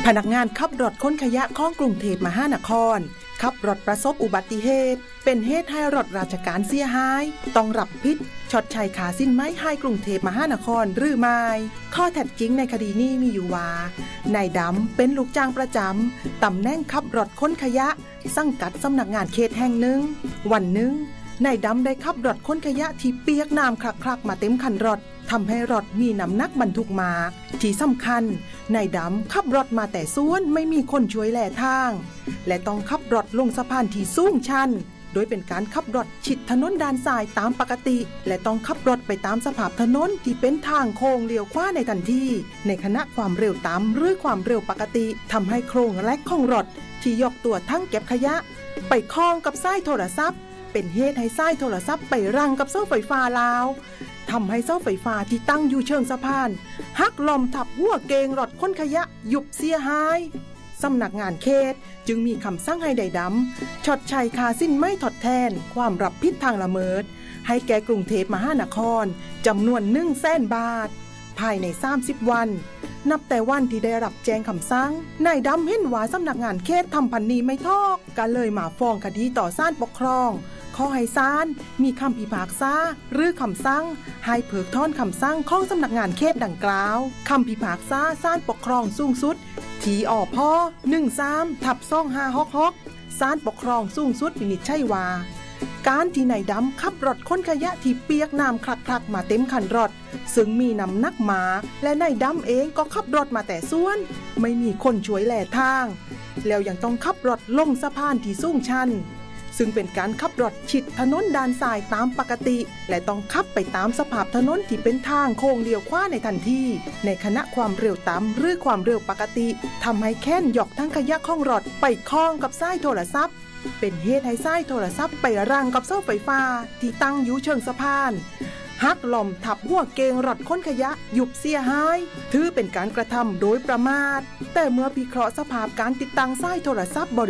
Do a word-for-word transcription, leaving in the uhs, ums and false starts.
พนักงานขับรถขนขยะของกรุงเทพมหานครขับรถประสบอุบัติเหตุเป็นเหตุให้รถราชการเสียหายต้องรับผิดชดใช้ค่าสินไหมให้กรุงเทพมหานครหรือไม่ข้อเท็จจริงในคดีนี้มีอยู่ว่านายดำเป็นลูกจ้างประจำตำแหน่งขับรถขนขยะสังกัดสำนักงานเขตแห่งหนึ่งวันหนึ่งนายดำได้ขับรถขนขยะที่เปียกน้ำคลักๆมาเต็มคันรถทำให้รถมีน้ำหนักบรรทุกมากที่สำคัญนายดำขับรถมาแต่สวนไม่มีคนช่วยแหล่ทางและต้องขับรถลงสะพานที่สูงชันโดยเป็นการขับรถชิดถนนด้านซ้ายตามปกติและต้องขับรถไปตามสภาพถนนที่เป็นทางโค้งเลี้ยวขวาในทันทีในขณะความเร็วต่ำหรือความเร็วปกติทำให้โครงแรกของรถที่ยกตัวทั้งเก็บขยะไปคล้องกับสายโทรศัพท์เป็นเหตุให้สายโทรศัพท์ไปรั้งกับเสาไฟฟ้าลาวทำให้เสาไฟฟ้าที่ตั้งอยู่เชิงสะพานหักลมทับหัวเกงรถขนขยะยุบเสียหายสำนักงานเขตจึงมีคำสั่งให้นายดำชดใช้ค่าสินไหมทดแทนความรับผิดทางละเมิดให้แก่กรุงเทพมหานครจำนวนหนึ่งแสนบาทภายในสามสิบวันนับแต่วันที่ได้รับแจ้งคำสั่งนายดำเห็นว่าสำนักงานเขตทำพันนี้ไม่ทอกก็เลยมาฟ้องคดีต่อศาลปกครองขอให้ศาลมีคำพิพากษาหรือคำสั่งให้เพิกถอนคำสั่งของสำนักงานเขตดังกล่าวคำพิพากษาศาลปกครองสูงสุดทีอพหนึ่งสามทับสองห้าหกหกศาลปกครองสูงสุดวินิจฉัยว่าการที่นายดำขับรถขนขยะที่เปียกน้ำคลักๆมาเต็มคันรถซึ่งมีน้ำหนักมากและนายดำเองก็ขับรถมาแต่ส่วนไม่มีคนช่วยแหล่ทางแล้วยังต้องขับรถลงสะพานที่สูงชันซึ่งเป็นการขับรถชิดถนนด้านซ้ายตามปกติและต้องขับไปตามสภาพถนนที่เป็นทางโค้งเลี้ยวขวาในทันทีในขณะความเร็วต่ำหรือความเร็วปกติทำให้แค้นหยอกทั้งขยะของรถไปคล้องกับสายโทรศัพท์เป็นเหตุให้สายโทรศัพท์ไปรั้งกับเสาไฟฟ้าที่ตั้งอยู่เชิงสะพานหักหล่มทับหัวเกงรถขนขยะยุบเสียหายถือเป็นการกระทำโดยประมาทแต่เมื่อพิเคราะห์สภาพการติดตั้งสายโทรศัพท์